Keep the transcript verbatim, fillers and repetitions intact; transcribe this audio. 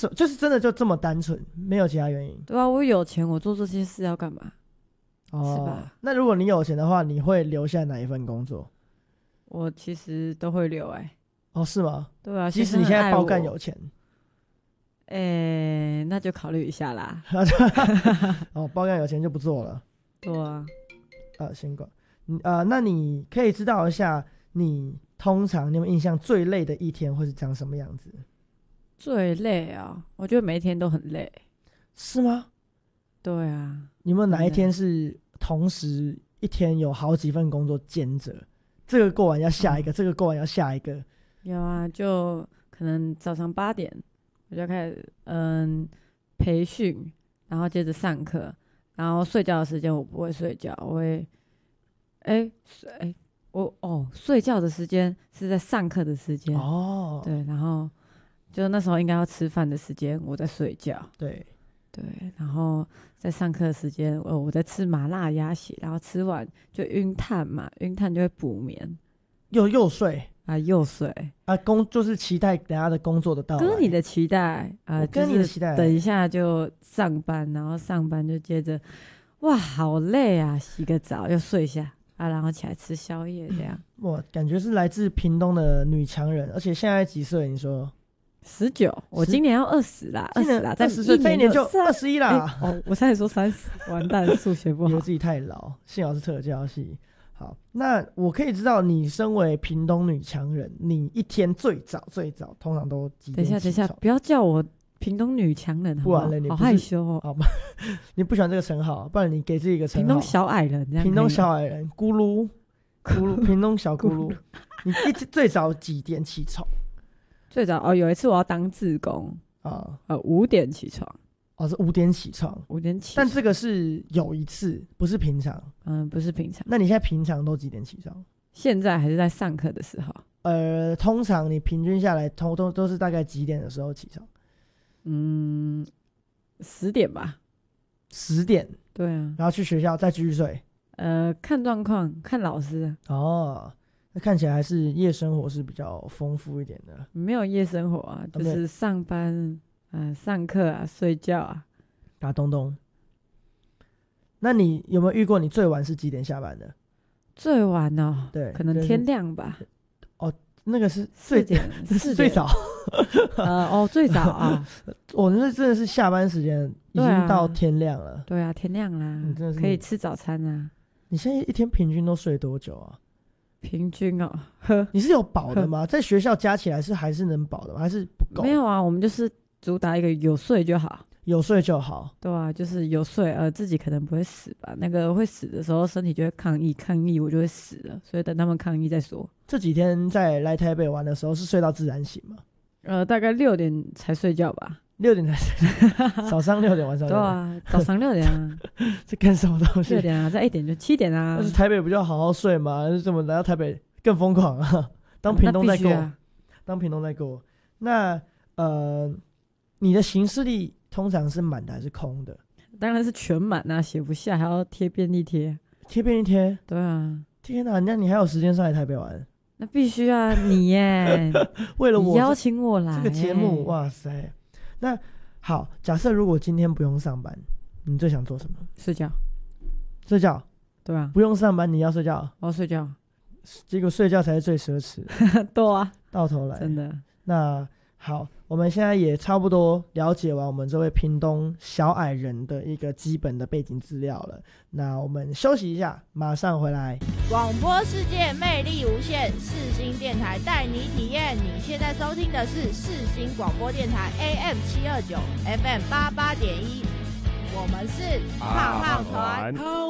什么？就是真的就这么单纯，没有其他原因？ 对啊，我有钱，我做这些事要干嘛？ 哦， 是吧？ 那如果你有钱的话，你会留下哪一份工作？ 我其实都会留哎、欸。 哦，是吗？ 对啊， 即使你现在爆干有钱， 哎、欸，那就考虑一下啦。 哦，爆干有钱就不做了。 对啊。 呃，先管。呃，那你可以知道一下，你通常你有没有印象最累的一天会是长什么样子？ 最累啊，我觉得每一天都很累。 是吗？ 对啊。 你有没有哪一天是同时一天有好几份工作兼着？这个过完要下一个，嗯、这个过完要下一个。 有啊，就可能早上八点我就开始嗯培训，然后接着上课，然后睡觉的时间我不会睡觉，我会哎哎、欸、我哦睡觉的时间是在上课的时间哦，对，然后就那时候应该要吃饭的时间我在睡觉， 对对，然后在上课的时间哦我在吃麻辣鸭血，然后吃完就晕碳嘛，晕碳就会补眠， 又又睡。 啊，又睡啊，工就是期待等下的工作的到来， 跟你的期待啊， 我跟你的期待， 等一下就上班，然后上班就接着，哇，好累啊，洗个澡又睡一下啊，然后起来吃宵夜这样。 哇，感觉是来自屏东的女强人，而且现在几岁？你说十九，我今年要二十啦，二十啦， 二十岁，再一年就二十一啦。 欸、哦，我差点说三十，完蛋，数学不好， 以为自己太老，幸好是特教系。好，那我可以知道，你身为屏东女强人，你一天最早最早通常都几点起床？等一下，等一下， 不要叫我屏东女强人好不好？不然了，你好害羞哦。 好吧，你不喜欢这个称号，不然你给自己一个称号。 屏东小矮人， 屏东小矮人，咕噜咕噜，屏东小咕噜。你一最早几点起床？ 最早哦，有一次我要当志工啊，呃，五点起床。 哦，是五点起床， 五点起床， 但这个是有一次，不是平常。 嗯，不是平常。 那你现在平常都几点起床？ 现在还是在上课的时候。 呃，通常你平均下来，通都都是大概几点的时候起床？ 嗯，十点吧。 十点。 对啊。 然后去学校再继续睡。 呃，看状况，看老师。 哦，那看起来还是夜生活是比较丰富一点的。 没有夜生活啊，就是上班。呃，上课啊，睡觉啊， 打东东。那你有没有遇过你最晚是几点下班的？ 最晚哦， 对， 可能天亮吧。 哦，那个是最点，四最早。 呃，哦，最早啊， 我那真的是下班时间已经到天亮了。 对啊，天亮啦，你真的是可以吃早餐啊。 你现在一天平均都睡多久啊？ 平均哦，呵， 你是有饱的吗？在学校加起来是还是能饱的吗？还是不够？ 没有啊，我们就是。主打一个有睡就好， 有睡就好， 对啊，就是有睡，呃，自己可能不会死吧。那个会死的时候，身体就会抗议，抗议我就会死了，所以等他们抗议再说。 这几天在来台北玩的时候，是睡到自然醒吗？ 呃，大概六点才睡觉吧， 六点才睡，早上六点，晚上六点。对啊，早上六点啊， 这干什么东西？ 六点啊，再一点就七点啊。 但是台北不就好好睡吗？怎么来到台北更疯狂啊？当屏东在过，啊、当屏东在过。那呃。你的行事历通常是满的还是空的？ 当然是全满啊，写不下还要贴便利贴。 贴便利贴？ 对啊。 天哪，那你还有时间上来台北玩？ 那必须啊，你耶， 为了我你邀请我来这个节目，哇塞！那好，假设如果今天不用上班，你最想做什么？ 睡觉。 睡觉？ 对啊。 不用上班，你要睡觉？ 我要睡觉。 结果睡觉才是最奢侈的。 对啊。 到头来， 真的。 那。好，我们现在也差不多了解完我们这位屏东小矮人的一个基本的背景资料了。那我们休息一下，马上回来。 广播世界魅力无限，世新电台带你体验。你现在收听的是世新广播电台 A M 七二九 F M 八八点一，我们是胖胖团。